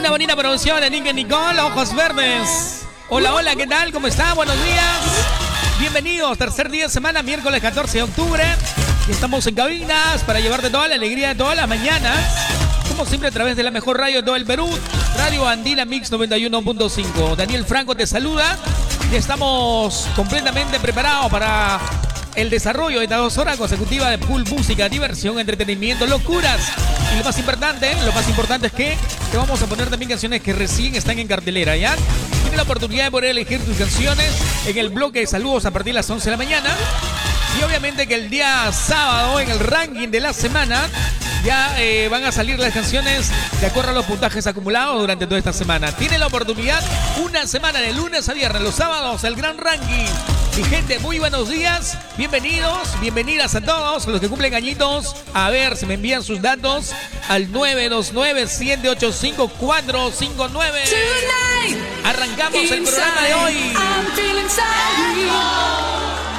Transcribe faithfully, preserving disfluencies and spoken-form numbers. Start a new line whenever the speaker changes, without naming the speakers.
Una bonita producción de Nick y Nicole, Ojos Verdes. Hola, hola, ¿qué tal? ¿Cómo está? Buenos días. Bienvenidos, tercer día de semana, miércoles catorce de octubre. Y estamos en cabinas para llevarte toda la alegría de todas las mañanas. Como siempre, a través de la mejor radio de todo el Perú, Radio Andina Mix noventa y uno punto cinco. Daniel Franco te saluda. Y estamos completamente preparados para el desarrollo de estas dos horas consecutivas de full música, diversión, entretenimiento, locuras. Y lo más importante, lo más importante es que te vamos a poner también canciones que recién están en cartelera, ¿ya? Tienes la oportunidad de poder elegir tus canciones en el bloque de saludos a partir de las once de la mañana. Y obviamente que el día sábado, en el ranking de la semana, ya eh, van a salir las canciones de acuerdo a los puntajes acumulados durante toda esta semana. Tienes la oportunidad, una semana de lunes a viernes, los sábados, el gran ranking. Y gente, muy buenos días, bienvenidos, bienvenidas a todos los que cumplen añitos. A ver, si me envían sus datos al nueve dos nueve, siete ocho cinco, cuatro cinco nueve. Arrancamos el programa de hoy.